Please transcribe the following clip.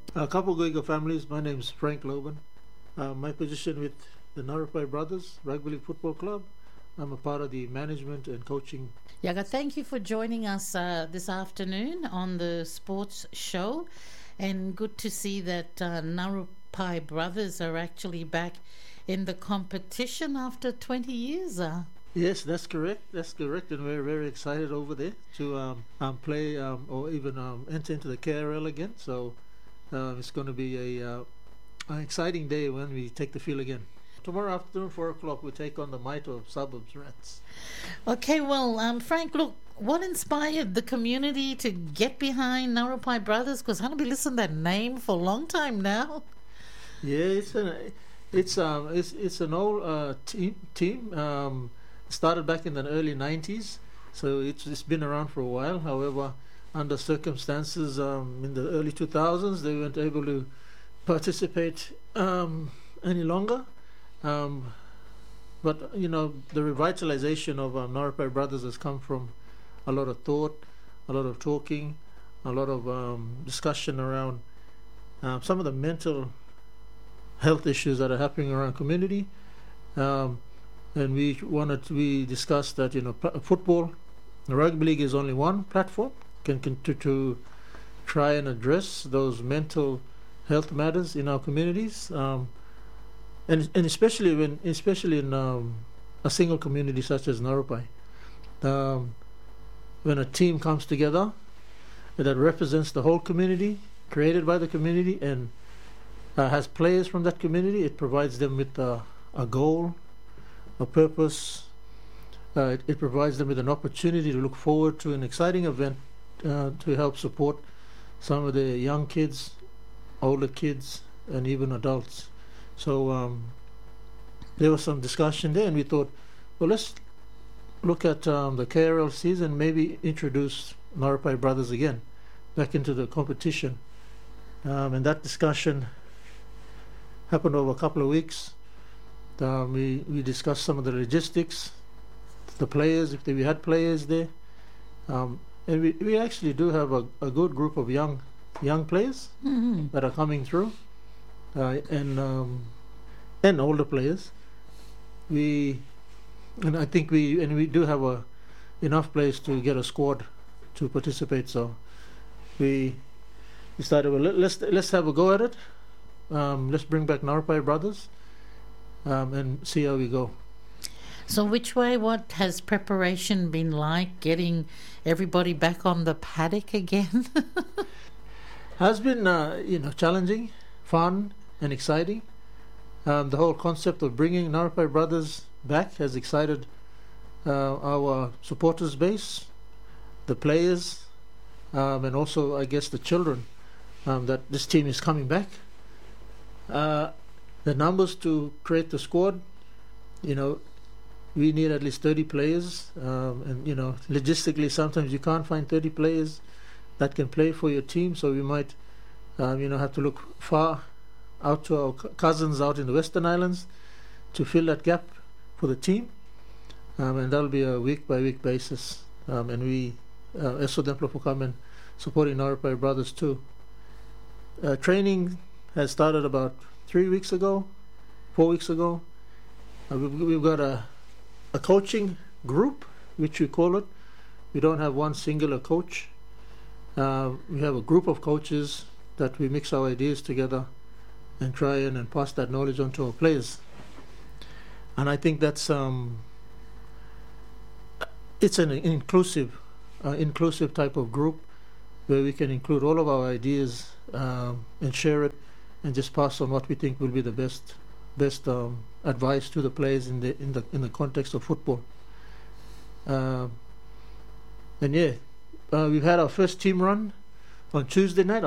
Kapugoiga families, my name is Frank Loban. My position with the Narapai Brothers Rugby League Football Club, I'm a part of the management and coaching. Yaga, thank you for joining us this afternoon on the sports show. And good to see that Narupai Brothers are actually back in the competition after 20 years. Yes, that's correct. That's correct, and we're very excited over there to play or even enter into the KRL again. So it's going to be an exciting day when we take the field again. Tomorrow afternoon, 4 o'clock, we take on the Maito Suburbs Rats. Okay, well, Frank, look, what inspired the community to get behind Narupai Brothers? Because I've been listening to that name for a long time now. Yeah, it's an old team. Started back in the early 90s, so it's been around for a while. However, under circumstances in the early 2000s, they weren't able to participate any longer. But the revitalization of Narapai Brothers has come from a lot of thought, a lot of talking, a lot of discussion around some of the mental health issues that are happening around community. And we discussed that football, the rugby league is only one platform to try and address those mental health matters in our communities, and especially in a single community such as Narapai, when a team comes together that represents the whole community, created by the community, and has players from that community, it provides them with a goal, a purpose. It provides them with an opportunity to look forward to an exciting event to help support some of the young kids, older kids, and even adults. So there was some discussion there, and we thought, well, let's look at the KRL season, maybe introduce Narapai Brothers again back into the competition. And that discussion happened over a couple of weeks. We discussed some of the logistics, the players, if we had players there, and we actually do have a good group of young players that are coming through, and older players. We do have enough players to get a squad to participate. So we decided, well, let's have a go at it. Let's bring back Narapai Brothers. And see how we go. So what has preparation been like, getting everybody back on the paddock again? Has been challenging, fun, and exciting. The whole concept of bringing Narapai Brothers back has excited our supporters base, the players, and also, I guess, the children, that this team is coming back. The numbers to create the squad, we need at least 30 players, and logistically sometimes you can't find 30 players that can play for your team, so we might have to look far out to our cousins out in the Western Islands to fill that gap for the team, and that'll be a week by week basis, and we Eso Demplo for come and supporting Narapai Brothers too. Training has started about 4 weeks ago. We've got a coaching group, which we call it. We don't have one singular coach. We have a group of coaches that we mix our ideas together and try and pass that knowledge on to our players. And I think that's it's an inclusive type of group where we can include all of our ideas and share it, and just pass on what we think will be the best advice to the players in the context of football. We've had our first team run on Tuesday night.